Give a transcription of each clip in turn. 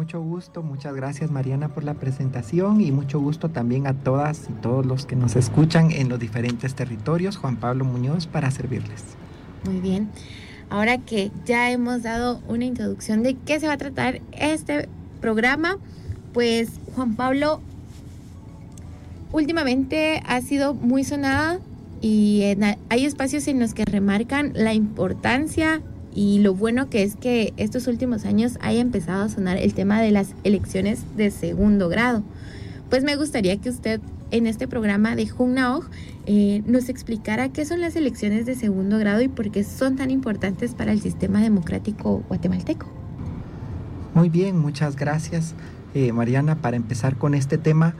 mucho gusto. Muchas gracias, Mariana, por la presentación y mucho gusto también a todas y todos los que nos escuchan en los diferentes territorios. Juan Pablo Muñoz para servirles. Muy bien. Ahora que ya hemos dado una introducción de qué se va a tratar este programa, pues Juan Pablo, últimamente ha sido muy sonada y hay espacios en los que remarcan la importancia y lo bueno que es que estos últimos años haya empezado a sonar el tema de las elecciones de segundo grado. Pues me gustaría que usted en este programa de Junnaoj nos explicara qué son las elecciones de segundo grado y por qué son tan importantes para el sistema democrático guatemalteco. Muy bien, muchas gracias, Mariana. Para empezar con este tema,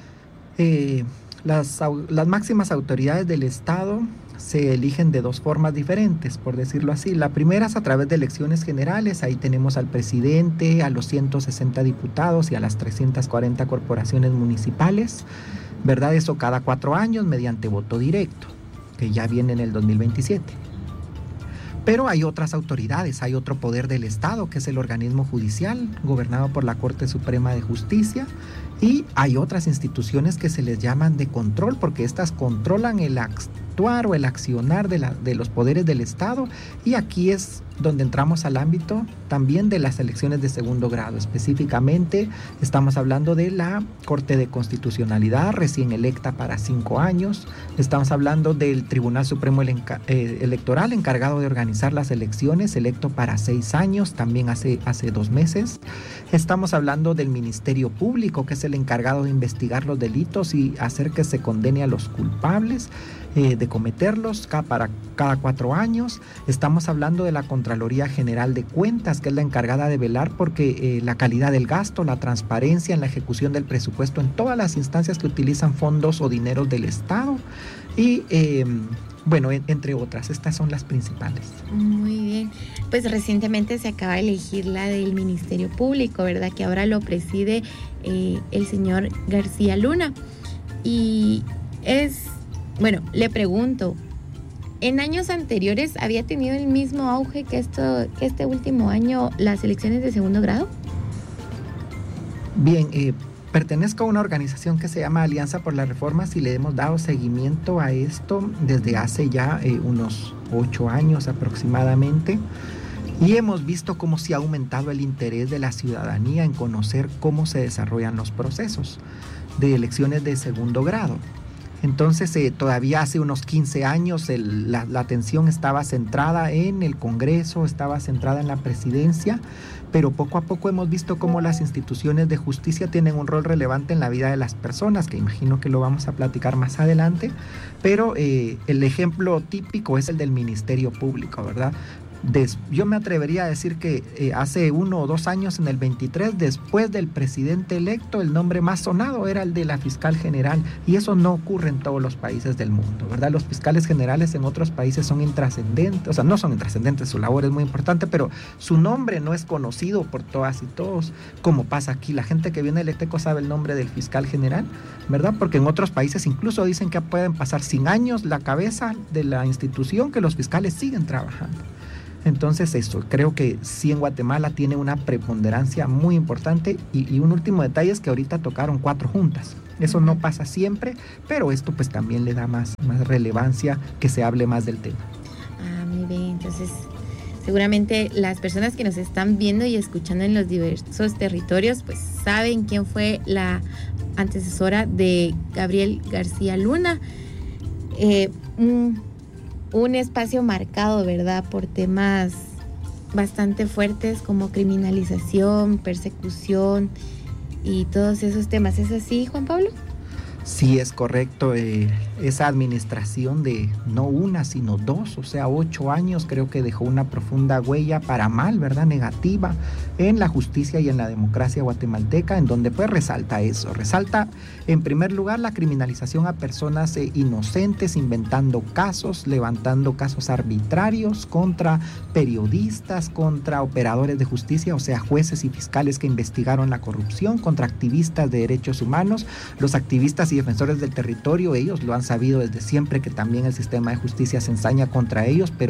las máximas autoridades del Estado se eligen de dos formas diferentes, por decirlo así. La primera es a través de elecciones generales. Ahí tenemos al presidente, a los 160 diputados y a las 340 corporaciones municipales, ¿verdad? Eso cada 4 años mediante voto directo, que ya viene en el 2027. Pero hay otras autoridades, hay otro poder del Estado, que es el organismo judicial, gobernado por la Corte Suprema de Justicia, y hay otras instituciones que se les llaman de control, porque estas controlan el actuar o el accionar de los poderes del Estado, y aquí es donde entramos al ámbito también de las elecciones de segundo grado. Específicamente estamos hablando de la Corte de Constitucionalidad, recién electa para 5 años. Estamos hablando del Tribunal Supremo Electoral, encargado de organizar las elecciones, electo para 6 años, también hace 2 meses. Estamos hablando del Ministerio Público, que es el encargado de investigar los delitos y hacer que se condene a los culpables de cometerlos para cada 4 años. Estamos hablando de la Contraloría General de Cuentas, que es la encargada de velar porque la calidad del gasto, la transparencia en la ejecución del presupuesto en todas las instancias que utilizan fondos o dineros del Estado y bueno, entre otras. Estas son las principales. Muy bien. Pues recientemente se acaba de elegir la del Ministerio Público, ¿verdad? Que ahora lo preside el señor García Luna. Y bueno, le pregunto, ¿en años anteriores había tenido el mismo auge que este último año las elecciones de segundo grado? Bien, pertenezco a una organización que se llama Alianza por las Reformas y le hemos dado seguimiento a esto desde hace ya unos 8 años aproximadamente, y hemos visto cómo se ha aumentado el interés de la ciudadanía en conocer cómo se desarrollan los procesos de elecciones de segundo grado. Entonces, todavía hace unos 15 años la atención estaba centrada en el Congreso, estaba centrada en la presidencia, pero poco a poco hemos visto cómo las instituciones de justicia tienen un rol relevante en la vida de las personas, que imagino que lo vamos a platicar más adelante, pero el ejemplo típico es el del Ministerio Público, ¿verdad? Yo me atrevería a decir que hace 1 o 2 años, en el 23, después del presidente electo, el nombre más sonado era el de la fiscal general, y eso no ocurre en todos los países del mundo, ¿verdad? Los fiscales generales en otros países son intrascendentes, o sea, no son intrascendentes, su labor es muy importante, pero su nombre no es conocido por todas y todos, como pasa aquí. La gente que viene del ETECO sabe el nombre del fiscal general, ¿verdad? Porque en otros países incluso dicen que pueden pasar 100 años la cabeza de la institución, que los fiscales siguen trabajando. Entonces eso, creo que sí en Guatemala tiene una preponderancia muy importante, y un último detalle es que ahorita tocaron 4 juntas. Eso no pasa siempre, pero esto pues también le da más relevancia que se hable más del tema. Muy bien, entonces seguramente las personas que nos están viendo y escuchando en los diversos territorios pues saben quién fue la antecesora de Gabriel García Luna. Un espacio marcado, ¿verdad?, por temas bastante fuertes como criminalización, persecución y todos esos temas. ¿Es así, Juan Pablo? Sí, es correcto. Esa administración de no 1, sino 2, o sea, 8 años, creo que dejó una profunda huella para mal, ¿verdad?, negativa en la justicia y en la democracia guatemalteca, en donde pues resalta eso. Resalta, en primer lugar, la criminalización a personas inocentes, inventando casos, levantando casos arbitrarios contra periodistas, contra operadores de justicia, o sea, jueces y fiscales que investigaron la corrupción, contra activistas de derechos humanos. Los activistas y defensores del territorio, ellos lo han sabido desde siempre, que también el sistema de justicia se ensaña contra ellos, pero